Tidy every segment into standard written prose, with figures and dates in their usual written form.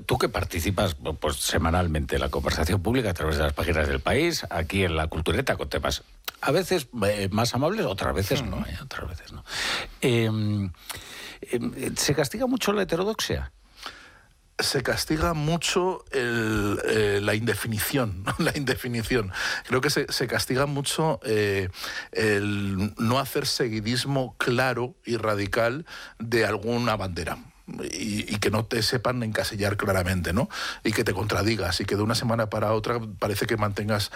tú que participas pues semanalmente en la conversación pública a través de las páginas del País, aquí en La Cultureta, con temas a veces más amables, otras veces no. ¿Se castiga mucho la heterodoxia? Se castiga mucho la indefinición, ¿no? La indefinición. Creo que se castiga mucho el no hacer seguidismo claro y radical de alguna bandera. Y que no te sepan encasillar claramente, ¿no? Y que te contradigas y que de una semana para otra parece que mantengas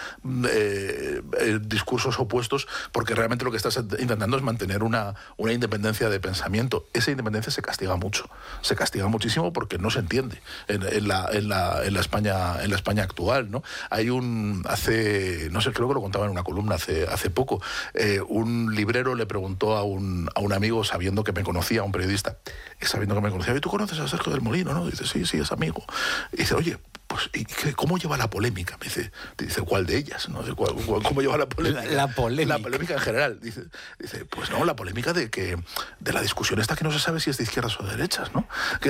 discursos opuestos, porque realmente lo que estás intentando es mantener una independencia de pensamiento. Esa independencia se castiga mucho, se castiga muchísimo porque no se entiende en la España actual, ¿no? Hay no sé, creo que lo contaba en una columna hace poco, un librero le preguntó a un amigo, sabiendo que me conocía, un periodista, sabiendo que me conocía: ¿tú conoces a Sergio del Molino, no? Dice, sí, es amigo. Y dice, oye, pues, ¿y cómo lleva la polémica? Me dice, ¿cuál de ellas? No sé, ¿cómo lleva la polémica? La polémica. La polémica en general. Dice, pues no, la polémica de la discusión esta que no se sabe si es de izquierdas o de derechas, ¿no?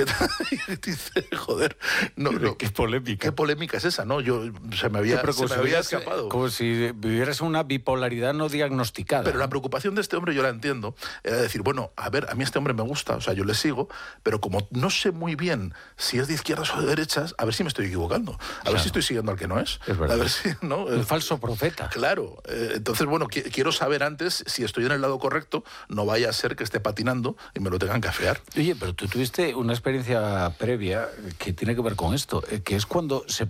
Dice, joder, no, ¿Qué polémica? ¿Qué polémica es esa, no? Se me había escapado. Como si vivieras una bipolaridad no diagnosticada. Pero la preocupación de este hombre, yo la entiendo, era decir, bueno, a ver, a mí este hombre me gusta, o sea, yo le sigo, pero como no sé muy bien si es de izquierdas o de derechas, a ver si me estoy equivocando, a ver si estoy siguiendo al que no es. Es verdad. A ver si, ¿no? Un falso profeta. Claro. Entonces, bueno, quiero saber antes si estoy en el lado correcto, no vaya a ser que esté patinando y me lo tengan que afear. Oye, pero tú tuviste una experiencia previa que tiene que ver con esto, que es cuando se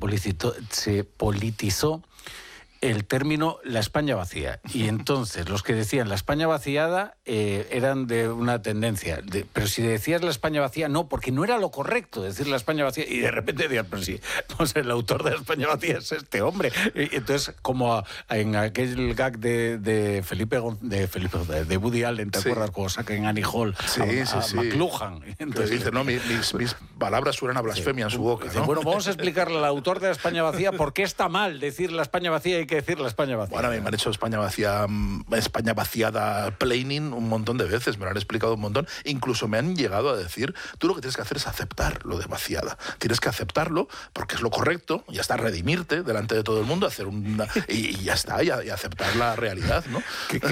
politizó el término la España vacía. Y entonces los que decían la España vaciada eran de una tendencia. Pero si decías la España vacía, no, porque no era lo correcto decir la España vacía. Y de repente decían, pero sí, pues el autor de la España vacía es este hombre. Y entonces, como en aquel gag de Woody Allen, ¿te acuerdas? Cuando sacan Annie Hall a McLuhan. Entonces dice, no, mis palabras suenan a blasfemia en su boca, dice, ¿no? bueno, vamos a explicarle al autor de la España vacía por qué está mal decir la España vacía y que decir la España vacía. Bueno, a mí me han hecho España vaciada planning un montón de veces, me lo han explicado un montón, incluso me han llegado a decir, tú lo que tienes que hacer es aceptar lo de vaciada, tienes que aceptarlo porque es lo correcto, ya está, redimirte delante de todo el mundo, hacer y ya está, y aceptar la realidad, ¿no?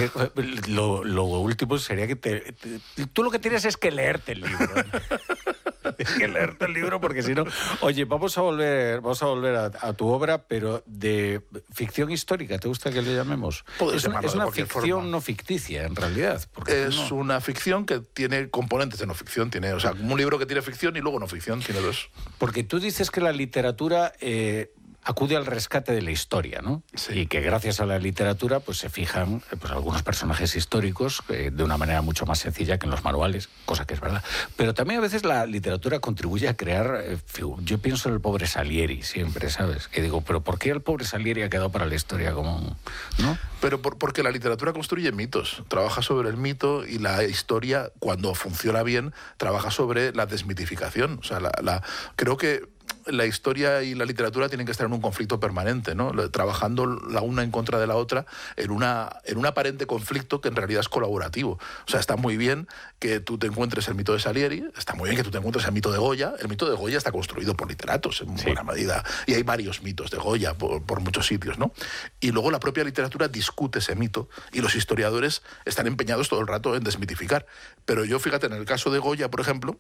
Lo último sería que tú lo que tienes es que leerte el libro. Tienes que leerte el libro porque si no... Oye, vamos a volver a tu obra, pero de ficción histórica, ¿te gusta que le llamemos? Es una ficción no ficticia, en realidad. Una ficción que tiene componentes de no ficción, o sea, un libro que tiene ficción y luego no ficción, tiene dos. Porque tú dices que la literatura... acude al rescate de la historia, ¿no? Sí. Y que gracias a la literatura pues se fijan algunos personajes históricos de una manera mucho más sencilla que en los manuales, cosa que es verdad. Pero también a veces la literatura contribuye a crear... yo pienso en el pobre Salieri siempre, ¿sabes? Que digo, ¿pero por qué el pobre Salieri ha quedado para la historia como...? ¿no? Pero porque la literatura construye mitos, trabaja sobre el mito, y la historia, cuando funciona bien, trabaja sobre la desmitificación. O sea, creo que la historia y la literatura tienen que estar en un conflicto permanente, ¿no? Trabajando la una en contra de la otra en un aparente conflicto que en realidad es colaborativo. O sea, está muy bien que tú te encuentres el mito de Salieri, está muy bien que tú te encuentres el mito de Goya. El mito de Goya está construido por literatos en buena medida, y hay varios mitos de Goya por muchos sitios, ¿no? Y luego la propia literatura discute ese mito y los historiadores están empeñados todo el rato en desmitificar. Pero yo, fíjate, en el caso de Goya, por ejemplo,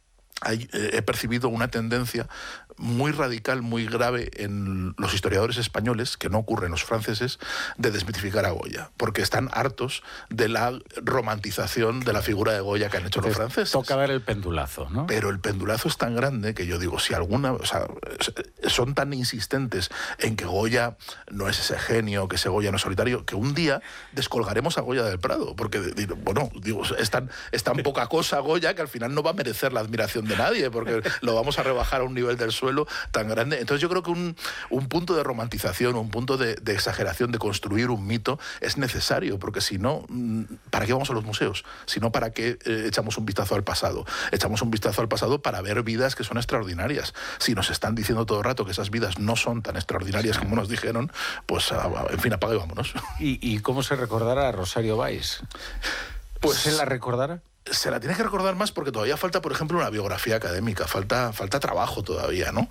he percibido una tendencia muy radical, muy grave en los historiadores españoles, que no ocurre en los franceses, de desmitificar a Goya, porque están hartos de la romantización de la figura de Goya que han hecho los franceses. Toca ver el pendulazo, ¿no? Pero el pendulazo es tan grande que yo digo, son tan insistentes en que Goya no es ese genio, que ese Goya no es solitario, que un día descolgaremos a Goya del Prado, porque, es tan poca cosa Goya que al final no va a merecer la admiración de nadie, porque lo vamos a rebajar a un nivel del suelo tan grande. Entonces yo creo que un punto de romantización, un punto de exageración, de construir un mito, es necesario, porque si no, ¿para qué vamos a los museos? Si no, ¿para qué echamos un vistazo al pasado? Echamos un vistazo al pasado para ver vidas que son extraordinarias. Si nos están diciendo todo el rato que esas vidas no son tan extraordinarias como nos dijeron, pues, en fin, apaga y vámonos. ¿Y cómo se recordará a Rosario Valls? Pues, ¿se la recordará? Se la tiene que recordar más porque todavía falta, por ejemplo, una biografía académica, falta trabajo todavía, ¿no?